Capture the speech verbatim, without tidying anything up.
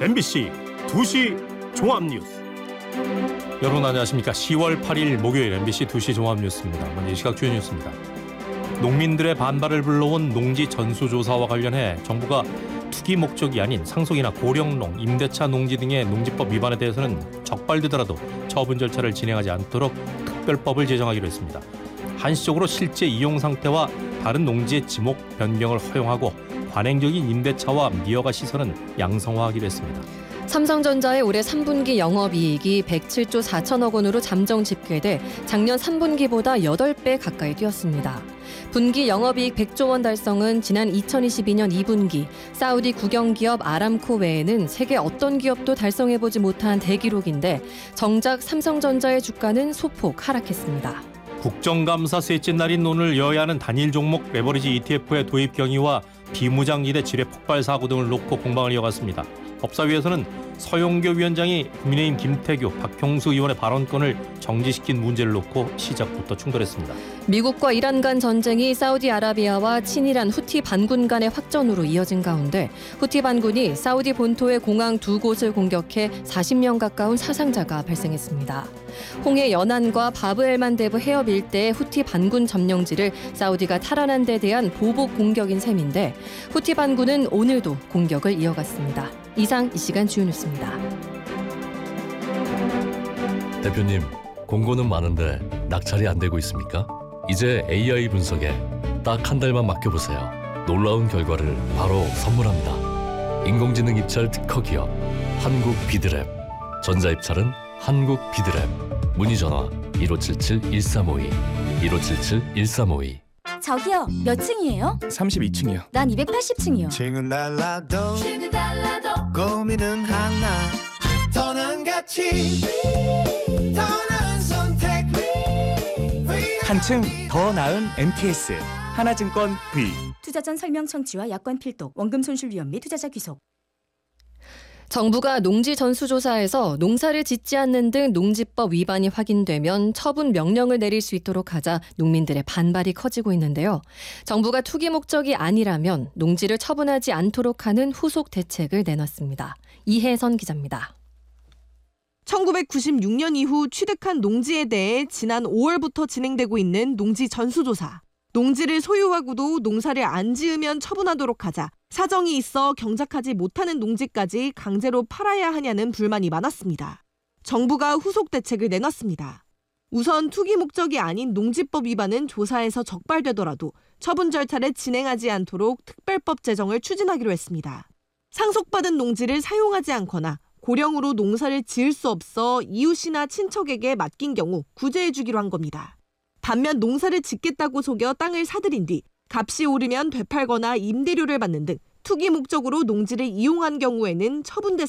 엠비씨 두 시 종합뉴스. 여러분 안녕하십니까. 시월 팔일 목요일 엠비씨 두 시 종합뉴스입니다. 먼저 이 시각 주요 뉴스입니다. 농민들의 반발을 불러온 농지 전수조사와 관련해 정부가 투기 목적이 아닌 상속이나 고령농, 임대차 농지 등의 농지법 위반에 대해서는 적발되더라도 처분 절차를 진행하지 않도록 특별법을 제정하기로 했습니다. 한시적으로 실제 이용 상태와 다른 농지의 지목 변경을 허용하고 관행적인 임대차와 미허가 시설은 양성화하기로 했습니다. 삼성전자의 올해 삼 분기 영업이익이 백칠조 사천억 원으로 잠정 집계돼 작년 삼 분기보다 여덟 배 가까이 뛰었습니다. 분기 영업이익 백조 원 달성은 지난 이천이십이년 이 분기 사우디 국영기업 아람코 외에는 세계 어떤 기업도 달성해보지 못한 대기록인데 정작 삼성전자의 주가는 소폭 하락했습니다. 국정감사 셋째 날인 오늘 여야는 단일 종목 레버리지 이티에프의 도입 경위와 비무장지대 지뢰 폭발 사고 등을 놓고 공방을 이어갔습니다. 법사위에서는 서용교 위원장이 국민의힘 김태규, 박형수 의원의 발언권을 정지시킨 문제를 놓고 시작부터 충돌했습니다. 미국과 이란 간 전쟁이 사우디아라비아와 친이란 후티 반군 간의 확전으로 이어진 가운데 후티 반군이 사우디 본토의 공항 두 곳을 공격해 사십 명 가까운 사상자가 발생했습니다. 홍해 연안과 바브엘만 대부 해협 일대의 후티 반군 점령지를 사우디가 탈환한 데 대한 보복 공격인 셈인데 후티 반군은 오늘도 공격을 이어갔습니다. 이상 이 시간 주요 뉴스입니다. 대표님, 공고는 많은데 낙찰이 안 되고 있습니까? 이제 에이아이 분석에 딱 한 달만 맡겨보세요. 놀라운 결과를 바로 선물합니다. 인공지능 입찰 특허 기업 한국 비드랩. 전자입찰은 한국 비드랩. 문의 전화 일오칠칠 일삼오이 일오칠칠 일삼오이. 저기요, 몇 층이에요? 삼십이 층이요. 난 이백팔십 층이요. 층은 달라도 고민은 하나. 더는 가치 더 나은 선택. 한층 더 나은 엠티에스 하나증권 V. 투자 전 설명 청취와 약관 필독, 원금 손실 위험 및 투자자 귀속. 정부가 농지 전수조사에서 농사를 짓지 않는 등 농지법 위반이 확인되면 처분 명령을 내릴 수 있도록 하자 농민들의 반발이 커지고 있는데요. 정부가 투기 목적이 아니라면 농지를 처분하지 않도록 하는 후속 대책을 내놨습니다. 이혜선 기자입니다. 천구백구십육년 이후 취득한 농지에 대해 지난 오월부터 진행되고 있는 농지 전수조사. 농지를 소유하고도 농사를 안 지으면 처분하도록 하자 사정이 있어 경작하지 못하는 농지까지 강제로 팔아야 하냐는 불만이 많았습니다. 정부가 후속 대책을 내놨습니다. 우선 투기 목적이 아닌 농지법 위반은 조사에서 적발되더라도 처분 절차를 진행하지 않도록 특별법 제정을 추진하기로 했습니다. 상속받은 농지를 사용하지 않거나 고령으로 농사를 지을 수 없어 이웃이나 친척에게 맡긴 경우 구제해 주기로 한 겁니다. 반면 농사를 짓겠다고 속여 땅을 사들인 뒤 값이 오르면 되팔거나 임대료를 받는 등 투기 목적으로 농지를 이용한 경우에는 처분 대상이